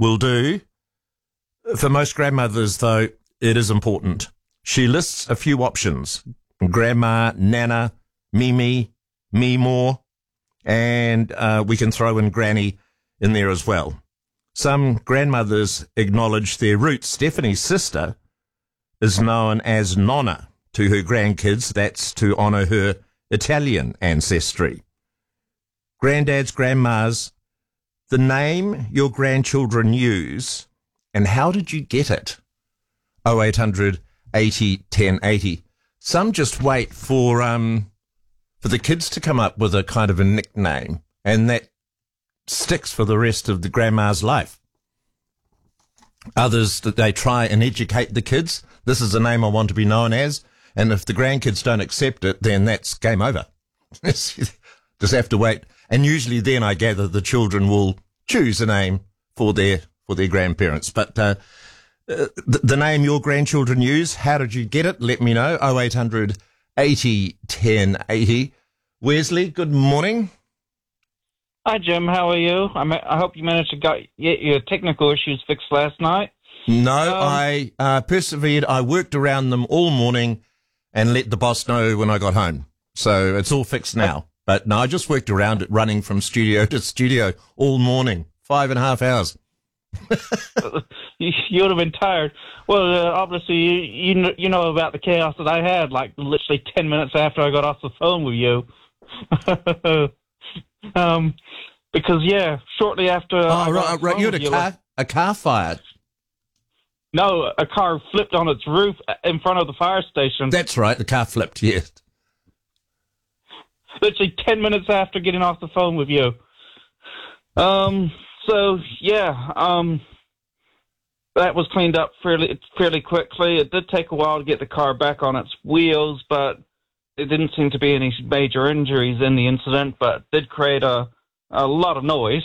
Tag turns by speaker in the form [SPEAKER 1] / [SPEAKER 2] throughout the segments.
[SPEAKER 1] will do. For most grandmothers, though, it is important. She lists a few options: grandma, nana, Mimi, Meemore, and we can throw in granny in there as well. Some grandmothers acknowledge their roots. Stephanie's sister is known as Nonna to her grandkids. That's to honour her Italian ancestry. Granddads, grandmas, the name your grandchildren use, and how did you get it? 0800 80 1080. Some just wait for the kids to come up with a kind of a nickname, and that sticks for the rest of the grandma's life. Others, that they try and educate the kids. This is the name I want to be known as, and if the grandkids don't accept it, then that's game over. Just have to wait. And usually then I gather the children will choose a name for their grandparents. But the name your grandchildren use, how did you get it? Let me know. 0800 80 1080. Wesley, good morning.
[SPEAKER 2] Hi, Jim. How are you? I hope you managed to get your technical issues fixed last night.
[SPEAKER 1] No, I persevered. I worked around them all morning and let the boss know when I got home. So it's all fixed now. But no, I just worked around it, running from studio to studio all morning, 5.5 hours.
[SPEAKER 2] You would have been tired. Well, obviously, you know about the chaos that I had, like literally 10 minutes after I got off the phone with you. Because, yeah, shortly after...
[SPEAKER 1] right. You had a car fired.
[SPEAKER 2] No, a car flipped on its roof in front of the fire station.
[SPEAKER 1] That's right, the car flipped, yes.
[SPEAKER 2] Literally 10 minutes after getting off the phone with you. So, yeah, that was cleaned up fairly quickly. It did take a while to get the car back on its wheels, but there didn't seem to be any major injuries in the incident, but it did create a lot of noise.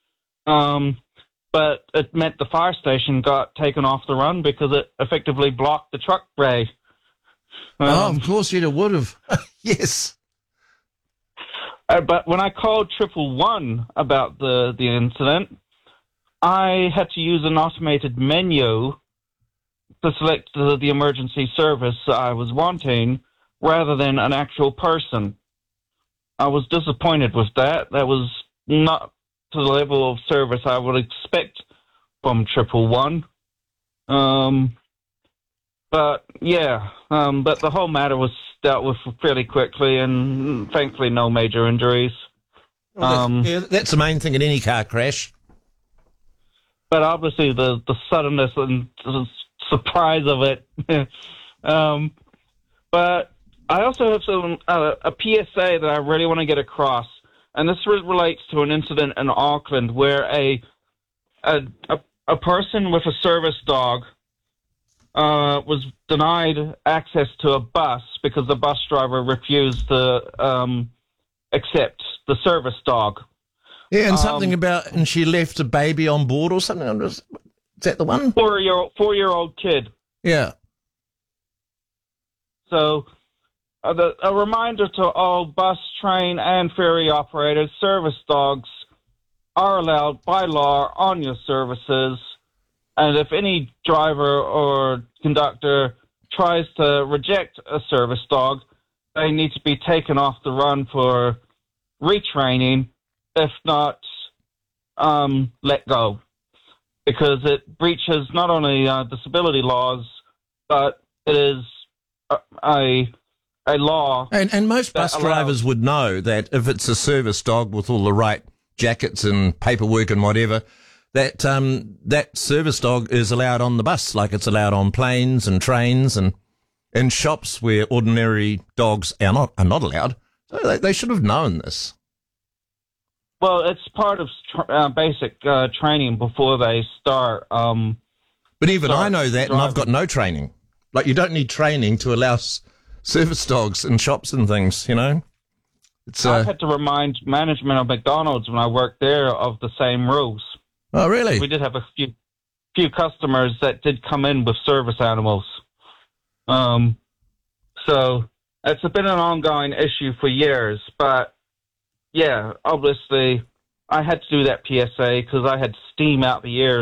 [SPEAKER 2] But it meant the fire station got taken off the run because it effectively blocked the truck bay.
[SPEAKER 1] Of course it would have. Yes.
[SPEAKER 2] But when I called 111 about the incident, I had to use an automated menu to select the emergency service I was wanting rather than an actual person. I was disappointed with that. That was not to the level of service I would expect from 111. But the whole matter was dealt with fairly quickly, and thankfully no major injuries.
[SPEAKER 1] That's the main thing in any car crash.
[SPEAKER 2] But obviously the suddenness and the surprise of it. But I also have a PSA that I really want to get across, and this relates to an incident in Auckland where a person with a service dog was denied access to a bus because the bus driver refused to accept the service dog.
[SPEAKER 1] Yeah, and something about, and she left a baby on board or something. Is that the one?
[SPEAKER 2] 4-year-old kid.
[SPEAKER 1] Yeah.
[SPEAKER 2] So, a reminder to all bus, train, and ferry operators: service dogs are allowed by law on your services. And if any driver or conductor tries to reject a service dog, they need to be taken off the run for retraining, if not let go, because it breaches not only disability laws, but it is a law.
[SPEAKER 1] And most bus drivers would know that if it's a service dog with all the right jackets and paperwork and whatever, that that service dog is allowed on the bus, like it's allowed on planes and trains and in shops where ordinary dogs are not allowed. So they should have known this.
[SPEAKER 2] Well, it's part of basic training before they start.
[SPEAKER 1] But even I know that, driving. And I've got no training. Like, you don't need training to allow service dogs in shops and things, you know?
[SPEAKER 2] I've had to remind management of McDonald's when I worked there of the same rules.
[SPEAKER 1] Oh, really?
[SPEAKER 2] We did have a few customers that did come in with service animals. So it's been an ongoing issue for years. But, yeah, obviously I had to do that PSA because I had steam out the ears.